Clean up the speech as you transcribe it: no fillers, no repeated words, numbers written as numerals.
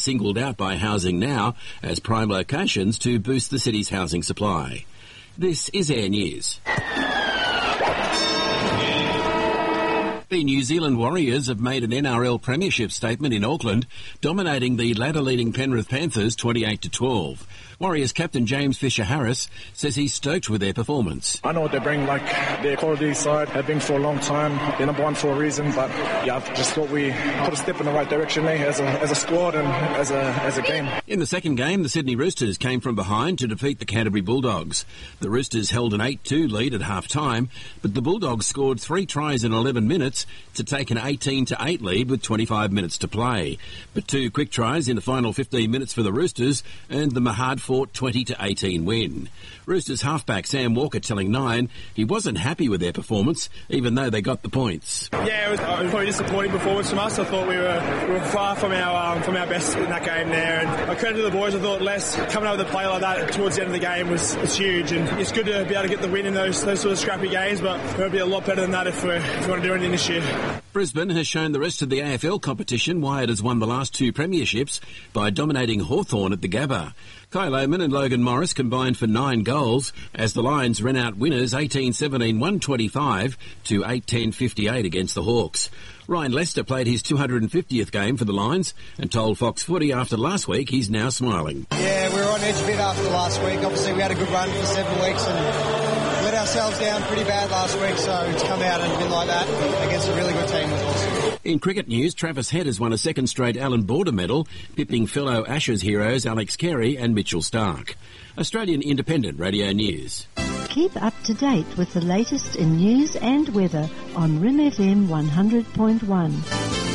singled out by Housing Now as prime locations to boost the city's housing supply. This is Air News. The New Zealand Warriors have made an NRL premiership statement in Auckland, dominating the ladder-leading Penrith Panthers 28-12. Warriors captain James Fisher-Harris says he's stoked with their performance. I know what they bring, their quality side have been for a long time. They're number one for a reason, but I just thought we put a step in the right direction as a squad and as a game. In the second game, the Sydney Roosters came from behind to defeat the Canterbury Bulldogs. The Roosters held an 8-2 lead at half-time, but the Bulldogs scored 3 tries in 11 minutes to take an 18-8 lead with 25 minutes to play. But 2 quick tries in the final 15 minutes for the Roosters earned them a hard-fought 20-18 win. Roosters halfback Sam Walker telling Nine he wasn't happy with their performance, even though they got the points. Yeah, it was probably a disappointing performance from us. I thought we were far from our best in that game there. And I credit to the boys. I thought Les coming up with a play like that towards the end of the game was huge. And it's good to be able to get the win in those sort of scrappy games, but we'll be a lot better than that if we want to do anything this year. Brisbane has shown the rest of the AFL competition why it has won the last 2 premierships by dominating Hawthorn at the Gabba. Kai Lohmann and Logan Morris combined for 9 goals as the Lions ran out winners 18-17-125 to 8-10-58 against the Hawks. Ryan Lester played his 250th game for the Lions and told Fox Footy after last week he's now smiling. Yeah, we were on edge a bit after last week. Obviously we had a good run for 7 weeks and let ourselves down pretty bad last week, so to come out and win like that against a really good team was awesome. In cricket news, Travis Head has won a second straight Allan Border medal, pipping fellow Ashes heroes Alex Carey and Mitchell Starc. Australian Independent Radio News. Keep up to date with the latest in news and weather on RIM FM 100.1.